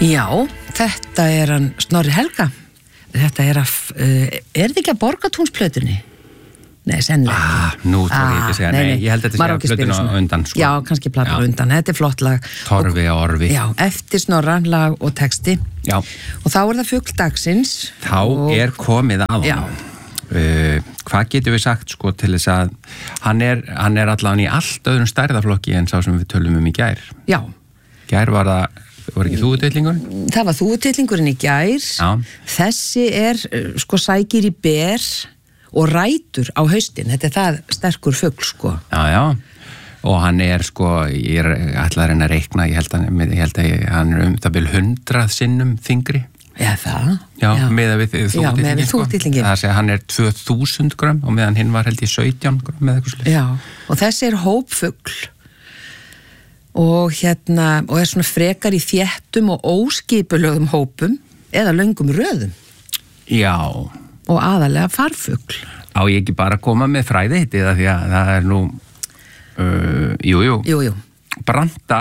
Já, þetta hann Snorri Helga. Þetta þetta ekki að Borgatúnsplötunni? Nei, sennilega. Nú þarf ég ekki að segja, nei, ég held að þetta sé plötuna á undan, sko. Já, kannski platan á undan, þetta flott lag. Torfi og Orfi. Já, eftir Snorra, lag og texti. Já. Og þá það fugl dagsins. Þá komið að honum. Hvað getum við sagt, sko, til þess að hann allavega í allt öðrum stærðaflokki en sá sem við tölum í gær. Já. Gær var ekki þúfutillingurinn? Það var þúfutillingurinn í gær. Já. Þessi sko sækir í ber og rætur á haustin. Þetta það sterkur fugl, sko. Já. Og hann sko, ég ætla að reyna að reikna, ég held að hann það bil 100 sinnum þyngri. Já, það? Já, með við þúfutillingin. Það segja hann 2000 grömm og meðan hinn var held ég 17 grömm með eitthvað slið. Já, og þessi hópfugl. Og og svona frekar í þéttum og óskipulögum hópum eða löngum röðum. Já. Og aðalega farfugl. Á ég ekki bara að koma með fræði hittið því að það nú jú. Branda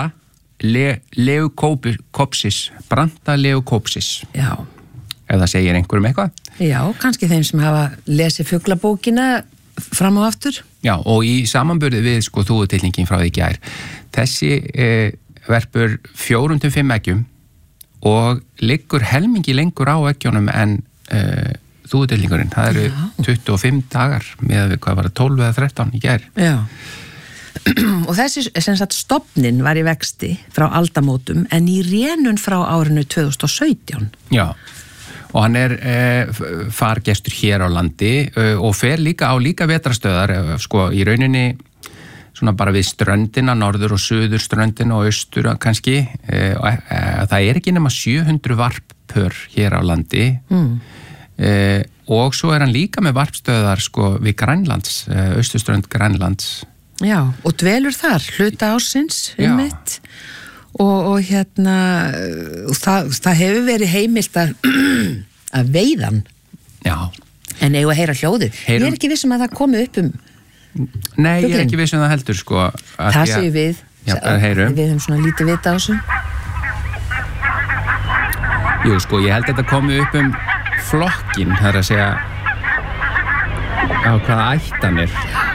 Leucopsis. Branda Leucopsis. Já. Ef það segir einhverjum eitthvað. Já, kannski þeim sem hafa lesið fuglabókina fram og aftur. Já, og í samanburði við sko þúfutillingin frá því gær. Þessi verpur 4-5 eggjum og liggur helmingi lengur á eggjónum en þúfutillingurinn. Það eru 25 dagar með hvað var það 12 eða 13 í gær. Já. Og þessi sem sagt stofnin var í vexti frá aldamótum en í rénun frá árinu 2017. Já. Og hann fargestur hér á landi og fer líka á vetrastöðar, sko, í rauninni svona bara við ströndina, norður og suður ströndina og austur kannski. Það ekki nema 700 varppör hér á landi og svo hann líka með varpstöðar, sko, við Grænlands, austurströnd Grænlands. Já, og dvelur þar, hluta ársins, mitt. Og það hefur verið heimilt að veiðan. Já. En eigum að heyra hljóðið. Ég ekki vissum að það komi upp Nei, ég ekki vissum það heldur, sko. Það séu við. Já, heyrum. Við höfum svona lítið vita á þessu. Jú, sko, ég held að þetta komi upp flokkin, það að segja á hvaða ættan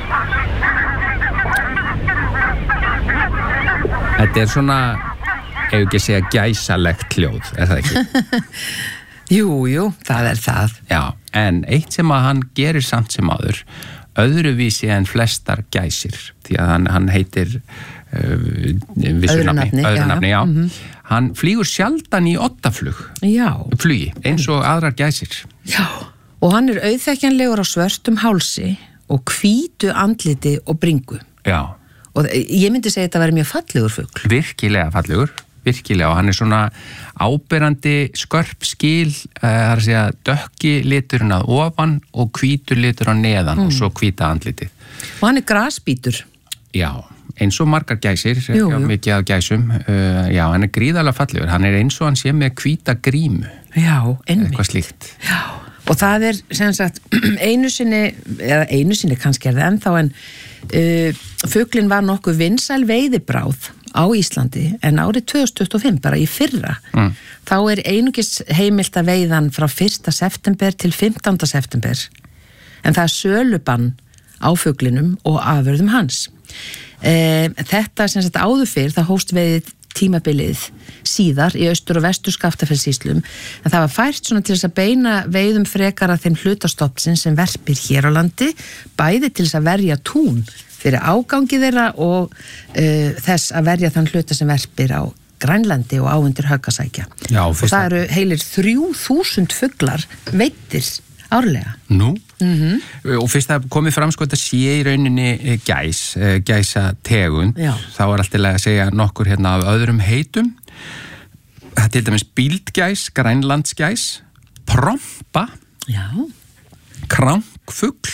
Þetta svona, ef ekki að segja gæsalegt hljóð, það ekki? Jú, það það. Já, en eitt sem að hann gerir samt sem áður, öðruvísi en flestar gæsir, því að hann heitir öðru nafni, já. Hann flýgur sjaldan í oddaflug, flugi, eins og aðrar gæsir. Já, og hann auðþekkjanlegur á svörtum hálsi og hvítu andliti og bringu. Já. Og ég myndi segja að þetta væri mjög fallegur fugl. Virkilega fallegur, virkilega, og hann svona áberandi skörp skil, það að segja dökki liturinn að ofan og hvítur litur á neðan og svo hvíta andlitið. Og hann grasbítur. Já, eins og margar gæsir, mikið af gæsum, já, hann gríðarlega fallegur, hann eins og hann sé með hvíta grímu. Já, einmitt. Eitthvað slíkt. Já. Og það sem sagt einu sinni kannski það ennþá en fuglinn var nokkuð vinsæl veiðibráð á Íslandi en árið 2025 bara í fyrra þá einungis heimilt að veiðan frá 1. september til 15. september en það sölubann á fuglinum og afurðum hans. Þetta sem sagt áður fyrr það hófst veiðið tímabilið síðar í austur- og vestur Skaftafellssýslum en það var fært svona til þess að beina veiðum frekar að þeim hlutastofnsins sem verpir hér á landi, bæði til þess að verja tún fyrir ágangi þeirra og þess að verja þann hluta sem verpir á Grænlandi og áundir Höggasækja. Já, og það eru heilir 3000 fuglar veiddir árlega. Nú? Og fyrst það komið fram sko þetta sé í rauninni gæsategund, þá alltaf að segja nokkur hérna af öðrum heitum. Það til dæmis bíldgæs, grænlandsgæs, prompa, krankfugl,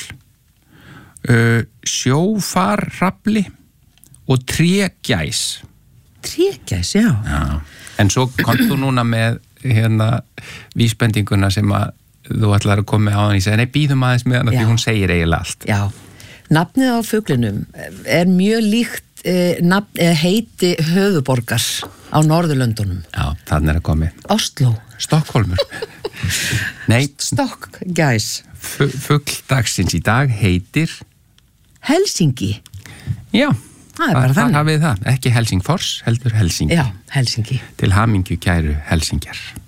sjófarrafli og trégæs. Trégæs, já. En svo komst þú núna með hérna vísbendinguna sem að þú ætlar að koma á hann í segja, nei, býðum aðeins með hann því hún segir eiginlega allt. Já, nafnið á fuglinum mjög líkt heiti höfuborgar á Norðurlöndunum. Já, Þannig að komi. Oslo. Stokkólmur. Nei. Stokkgæs. Fugl dagsins í dag heitir Helsingi. Já, það er bara þannig. Það hafið það, ekki Helsingfors, heldur Helsingi. Já, Helsingi. Til hamingju kæru Helsingjar.